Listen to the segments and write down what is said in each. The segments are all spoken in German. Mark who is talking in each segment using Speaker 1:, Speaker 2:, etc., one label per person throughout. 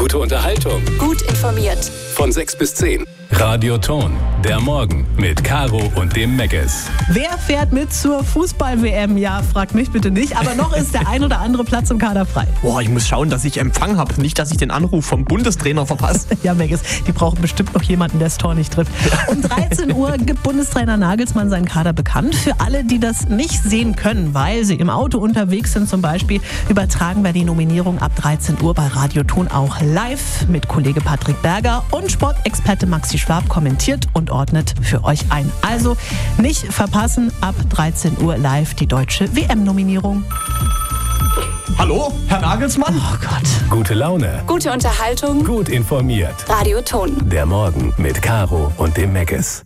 Speaker 1: Gute Unterhaltung.
Speaker 2: Gut informiert.
Speaker 1: Von 6 bis 10. Radio Ton, der Morgen mit Caro und dem Meckes.
Speaker 3: Wer fährt mit zur Fußball-WM? Ja, fragt mich bitte nicht, aber noch ist der ein oder andere Platz im Kader frei.
Speaker 4: Boah, ich muss schauen, dass ich Empfang habe, nicht, dass ich den Anruf vom Bundestrainer verpasse.
Speaker 3: Ja, Meckes, die brauchen bestimmt noch jemanden, der das Tor nicht trifft. Um 13 Uhr gibt Bundestrainer Nagelsmann seinen Kader bekannt. Für alle, die das nicht sehen können, weil sie im Auto unterwegs sind zum Beispiel, übertragen wir die Nominierung ab 13 Uhr bei Radio Ton auch live mit Kollege Patrick Berger und Sportexperte Maxi Schwab kommentiert und ordnet für euch ein. Also nicht verpassen, ab 13 Uhr live die deutsche WM-Nominierung.
Speaker 4: Hallo, Herr Nagelsmann?
Speaker 3: Oh Gott.
Speaker 1: Gute Laune.
Speaker 2: Gute Unterhaltung.
Speaker 1: Gut informiert.
Speaker 2: Radio Ton.
Speaker 1: Der Morgen mit Caro und dem Meckes.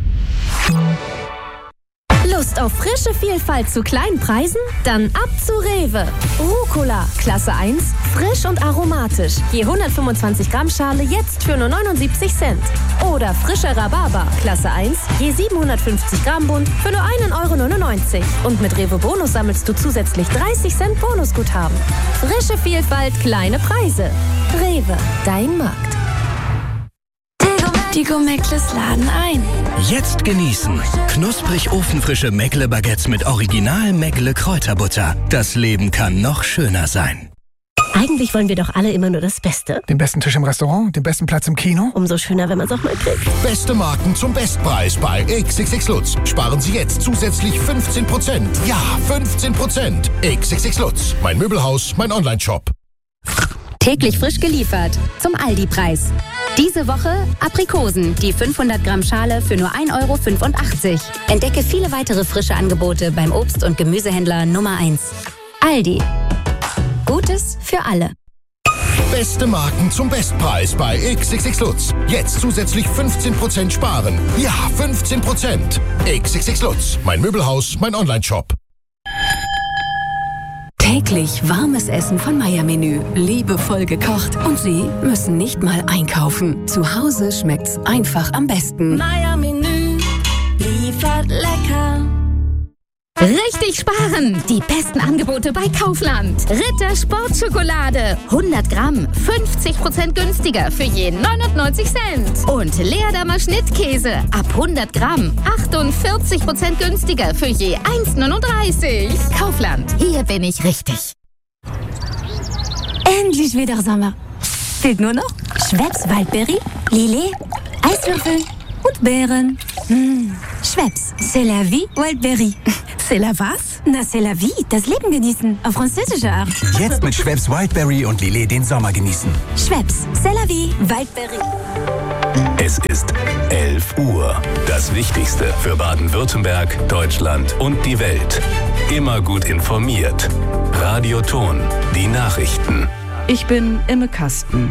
Speaker 5: Lust auf frische Vielfalt zu kleinen Preisen? Dann ab zu Rewe. Rucola, Klasse 1, frisch und aromatisch. Je 125 Gramm Schale jetzt für nur 79 Cent. Oder frischer Rhabarber, Klasse 1, je 750 Gramm Bund für nur 1,99 €. Und mit Rewe Bonus sammelst du zusätzlich 30 Cent Bonusguthaben. Frische Vielfalt, kleine Preise. Rewe, dein Markt.
Speaker 6: Die Go-Meckles laden ein.
Speaker 7: Jetzt genießen. Knusprig ofenfrische Meckle-Baguettes mit Original Meckle-Kräuterbutter. Das Leben kann noch schöner sein.
Speaker 5: Eigentlich wollen wir doch alle immer nur das Beste.
Speaker 8: Den besten Tisch im Restaurant, den besten Platz im Kino.
Speaker 5: Umso schöner, wenn man es auch mal kriegt.
Speaker 9: Beste Marken zum Bestpreis bei XXX Lutz. Sparen Sie jetzt zusätzlich 15%. Ja, 15%. XXX Lutz. Mein Möbelhaus, mein Onlineshop.
Speaker 10: Täglich frisch geliefert. Zum Aldi-Preis. Diese Woche Aprikosen, die 500 Gramm Schale für nur 1,85 €. Entdecke viele weitere frische Angebote beim Obst- und Gemüsehändler Nummer 1. Aldi. Gutes für alle.
Speaker 9: Beste Marken zum Bestpreis bei XXX Lutz. Jetzt zusätzlich 15% sparen. Ja, 15%. XXX Lutz. Mein Möbelhaus, mein Onlineshop.
Speaker 6: Täglich warmes Essen von Meier-Menü. Liebevoll gekocht. Und Sie müssen nicht mal einkaufen. Zu Hause schmeckt's einfach am besten.
Speaker 11: Meier-Menü liefert lecker.
Speaker 5: Richtig sparen! Die besten Angebote bei Kaufland. Ritter Sportschokolade. 100 Gramm, 50% günstiger für je 99 Cent. Und Leerdammer Schnittkäse. Ab 100 Gramm, 48% günstiger für je 1,39 €. Kaufland, hier bin ich richtig.
Speaker 6: Endlich wieder Sommer. Fehlt nur noch Schweppes Waldbeere, Lillet, Eiswürfel und Beeren. Schweppes, c'est la vie, Wildberry.
Speaker 3: C'est la was?
Speaker 6: Na, c'est la vie, das Leben genießen, auf französische Art.
Speaker 7: Jetzt mit Schweppes Wildberry und Lillet den Sommer genießen.
Speaker 6: Schweppes, c'est la vie, Wildberry.
Speaker 1: Es ist 11 Uhr. Das Wichtigste für Baden-Württemberg, Deutschland und die Welt. Immer gut informiert. Radio Ton. Die Nachrichten.
Speaker 12: Ich bin Imme Kasten.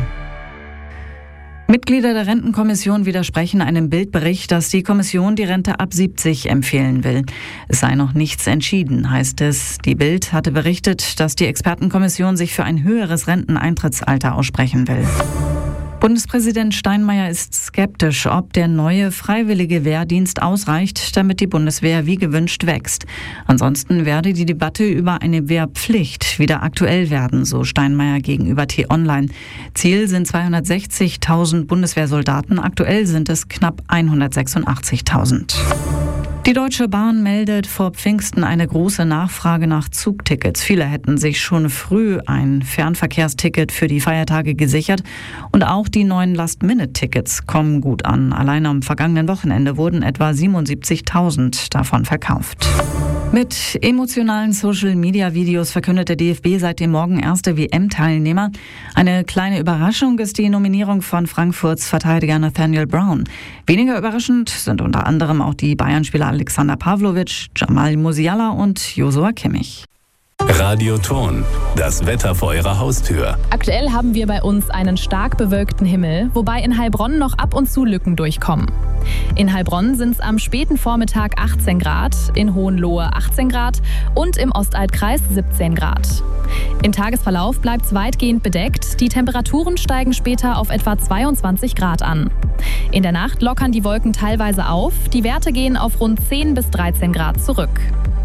Speaker 12: Mitglieder der Rentenkommission widersprechen einem Bildbericht, dass die Kommission die Rente ab 70 empfehlen will. Es sei noch nichts entschieden, heißt es. Die Bild hatte berichtet, dass die Expertenkommission sich für ein höheres Renteneintrittsalter aussprechen will. Bundespräsident Steinmeier ist skeptisch, ob der neue freiwillige Wehrdienst ausreicht, damit die Bundeswehr wie gewünscht wächst. Ansonsten werde die Debatte über eine Wehrpflicht wieder aktuell werden, so Steinmeier gegenüber T-Online. Ziel sind 260.000 Bundeswehrsoldaten, aktuell sind es knapp 186.000. Die Deutsche Bahn meldet vor Pfingsten eine große Nachfrage nach Zugtickets. Viele hätten sich schon früh ein Fernverkehrsticket für die Feiertage gesichert. Und auch die neuen Last-Minute-Tickets kommen gut an. Allein am vergangenen Wochenende wurden etwa 77.000 davon verkauft. Mit emotionalen Social-Media-Videos verkündet der DFB seit dem Morgen erste WM-Teilnehmer. Eine kleine Überraschung ist die Nominierung von Frankfurts Verteidiger Nathaniel Brown. Weniger überraschend sind unter anderem auch die Bayern-Spieler Alexander Pavlovic, Jamal Musiala und Joshua Kimmich.
Speaker 1: Radio Ton, das Wetter vor Ihrer Haustür.
Speaker 13: Aktuell haben wir bei uns einen stark bewölkten Himmel, wobei in Heilbronn noch ab und zu Lücken durchkommen. In Heilbronn sind es am späten Vormittag 18 Grad, in Hohenlohe 18 Grad und im Ostaltkreis 17 Grad. Im Tagesverlauf bleibt es weitgehend bedeckt, die Temperaturen steigen später auf etwa 22 Grad an. In der Nacht lockern die Wolken teilweise auf, die Werte gehen auf rund 10 bis 13 Grad zurück.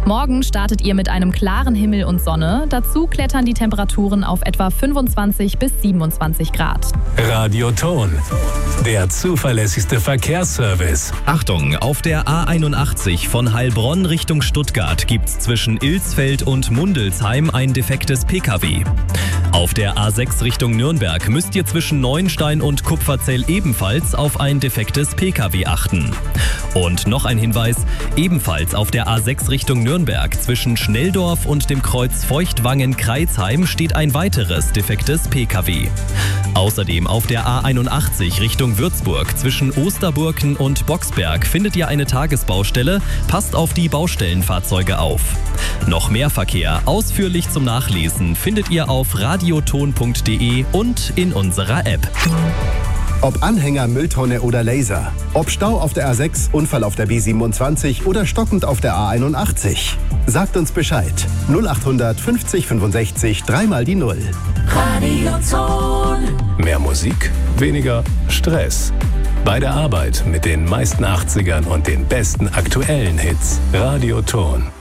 Speaker 13: Morgen startet ihr mit einem klaren Himmel und Sonne. Dazu klettern die Temperaturen auf etwa 25 bis 27 Grad.
Speaker 1: Radio Ton, der zuverlässigste Verkehrsservice.
Speaker 14: Achtung, auf der A81 von Heilbronn Richtung Stuttgart gibt's zwischen Ilsfeld und Mundelsheim ein defektes Pkw. Auf der A6 Richtung Nürnberg müsst ihr zwischen Neuenstein und Kupferzell ebenfalls auf ein defektes Pkw achten. Und noch ein Hinweis, ebenfalls auf der A6 Richtung Nürnberg zwischen Schnelldorf und dem Kreuz Feuchtwangen-Kreizheim steht ein weiteres defektes Pkw. Außerdem auf der A81 Richtung Würzburg zwischen Osterburken und Boxberg findet ihr eine Tagesbaustelle. Passt auf die Baustellenfahrzeuge auf. Noch mehr Verkehr ausführlich zum Nachlesen findet ihr auf radioton.de und in unserer App.
Speaker 15: Ob Anhänger, Mülltonne oder Laser. Ob Stau auf der A6, Unfall auf der B27 oder stockend auf der A81. Sagt uns Bescheid. 0800 50 65 3 die 0.
Speaker 1: Radioton. Mehr Musik, weniger Stress. Bei der Arbeit mit den meisten 80ern und den besten aktuellen Hits. Radioton.